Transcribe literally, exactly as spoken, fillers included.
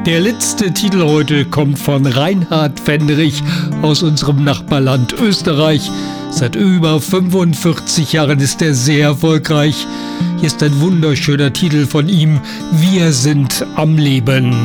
Der letzte Titel heute kommt von Reinhard Fendrich aus unserem Nachbarland Österreich. Seit über fünfundvierzig Jahren ist er sehr erfolgreich. Hier ist ein wunderschöner Titel von ihm: Wir sind am Leben.